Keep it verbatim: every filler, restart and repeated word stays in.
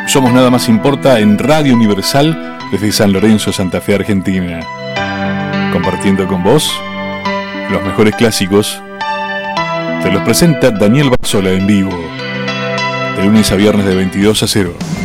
Somos Nada Más Importa en Radio Universal desde San Lorenzo, Santa Fe, Argentina. Compartiendo con vos los mejores clásicos. Te los presenta Daniel Barzola en vivo, de lunes a viernes de veintidós a cero.